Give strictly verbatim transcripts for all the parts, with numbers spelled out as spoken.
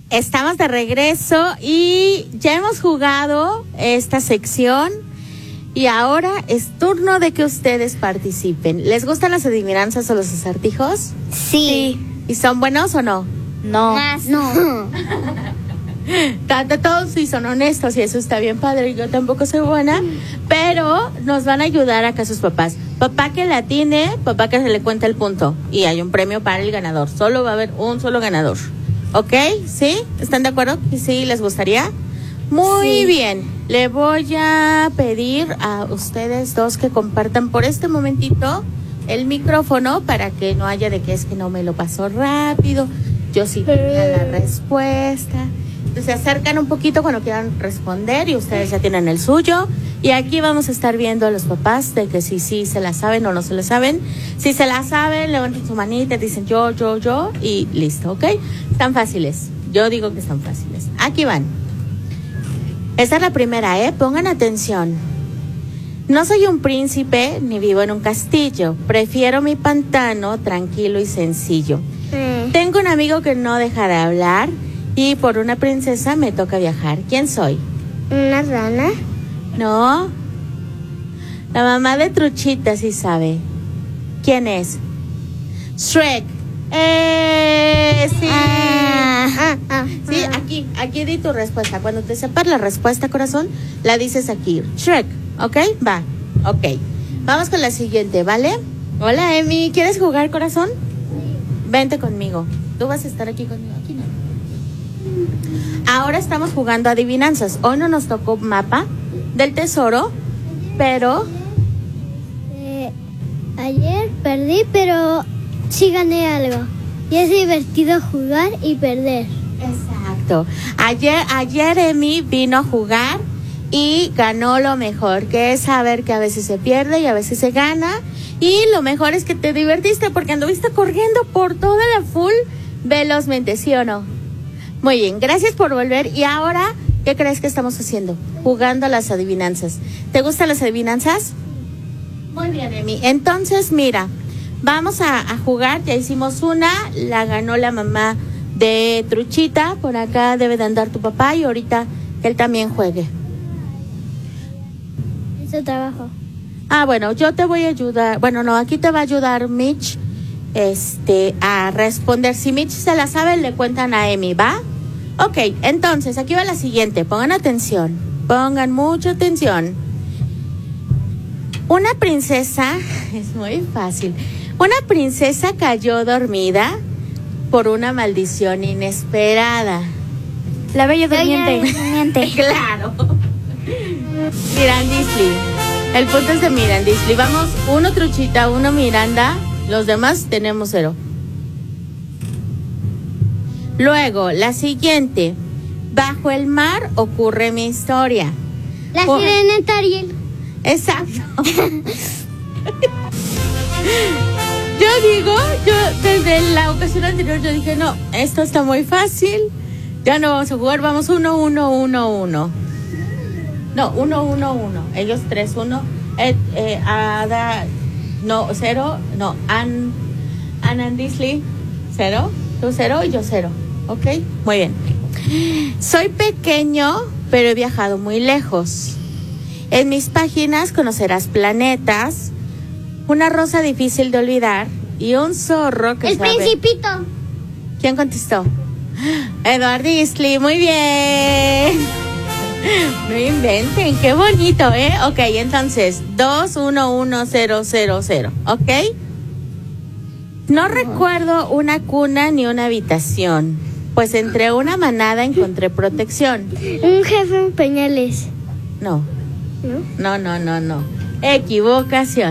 Estamos de regreso y ya hemos jugado esta sección y ahora es turno de que ustedes participen. ¿Les gustan las adivinanzas o los acertijos? Sí. ¿Y son buenos o no? No. Más no. Tanto todos sí son honestos y eso está bien padre. Yo tampoco soy buena, pero nos van a ayudar acá sus papás. Papá que la tiene, papá que se le cuenta el punto y hay un premio para el ganador. Solo va a haber un solo ganador. ¿Ok? ¿Sí? ¿Están de acuerdo? ¿Sí les gustaría? Muy sí. Bien. Le voy a pedir a ustedes dos que compartan por este momentito el micrófono para que no haya de que es que no me lo pasó rápido. Yo sí tenía la respuesta. Se acercan un poquito cuando quieran responder y ustedes ya tienen el suyo. Y aquí vamos a estar viendo a los papás de que si sí se la saben o no se la saben. Si se la saben, levanten su manita, dicen yo, yo, yo y listo, ¿ok? Están fáciles. Yo digo que están fáciles. Aquí van. Esta es la primera, ¿eh? Pongan atención. No soy un príncipe ni vivo en un castillo. Prefiero mi pantano tranquilo y sencillo. Mm. Tengo un amigo que no deja de hablar. Y por una princesa me toca viajar. ¿Quién soy? ¿Una rana? No. La mamá de Truchita sí sabe. ¿Quién es? Shrek. ¡Eh! Sí. Ah, ah, ah, sí, aquí, aquí di tu respuesta. Cuando te sepas la respuesta, corazón, la dices aquí. Shrek, ¿ok? Va, ok. Vamos con la siguiente, ¿vale? Hola, Emi. ¿Quieres jugar, corazón? Sí. Vente conmigo. Tú vas a estar aquí conmigo. Aquí no. Ahora estamos jugando adivinanzas. Hoy no nos tocó mapa del tesoro, pero... Eh, ayer perdí, pero sí gané algo. Y es divertido jugar y perder. Exacto. Ayer, ayer Emi vino a jugar y ganó lo mejor, que es saber que a veces se pierde y a veces se gana. Y lo mejor es que te divertiste porque anduviste corriendo por toda la full velozmente, ¿sí o no? Muy bien, gracias por volver. Y ahora, ¿qué crees que estamos haciendo? Jugando a las adivinanzas. ¿Te gustan las adivinanzas? Muy bien, Emi. Entonces, mira, vamos a, a jugar. Ya hicimos una, la ganó la mamá de Truchita. Por acá debe de andar tu papá y ahorita él también juegue. Es su trabajo. Ah, bueno, yo te voy a ayudar. Bueno, no, aquí te va a ayudar Mitch. Este, a responder. Si Mitch se la sabe, le cuentan a Emi, ¿va? Ok, entonces, aquí va la siguiente. Pongan atención. Pongan mucha atención. Una princesa, es muy fácil. Una princesa cayó dormida por una maldición inesperada. La Bella Durmiente. Durmiente. Claro. Mirandisli. El punto es de Mirandisli. Vamos, uno Truchita, uno Miranda. Los demás tenemos cero. Luego, la siguiente. Bajo el mar ocurre mi historia. La Por... sirenita Ariel. Exacto. Yo digo, yo desde la ocasión anterior yo dije, no, esto está muy fácil. Ya no vamos a jugar, vamos uno, uno, uno, uno. No, uno, uno, uno. Ellos tres, uno. Eh, eh, Ada... No, cero, no, Ann, Ann and Disley, cero, tú cero y yo cero, ¿ok? Muy bien. Soy pequeño, pero he viajado muy lejos. En mis páginas conocerás planetas, una rosa difícil de olvidar y un zorro que El sabe... Principito. ¿Quién contestó? Edward Disley, muy bien. No inventen, qué bonito, ¿eh? Ok, entonces, dos, uno, uno, cero, cero, cero, ¿ok? No uh-huh. recuerdo una cuna ni una habitación, pues entre una manada encontré protección. Un jefe en pañales. No. ¿No? No, no, no, no. Equivocación.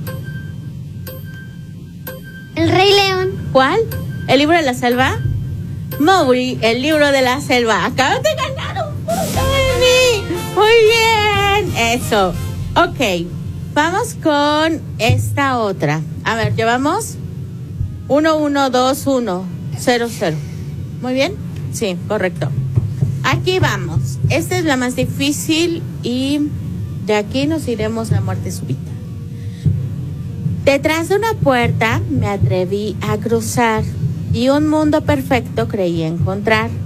El Rey León. ¿Cuál? ¿El libro de la selva? Mowgli, el libro de la selva. Acabas de ganar un punto, Emi. Muy bien. Eso. Ok. Vamos con esta otra. A ver, llevamos uno, uno, dos, uno, cero, cero. Muy bien. Sí, correcto. Aquí vamos. Esta es la más difícil y de aquí nos iremos a muerte súbita. Detrás de una puerta me atreví a cruzar y un mundo perfecto creí encontrar.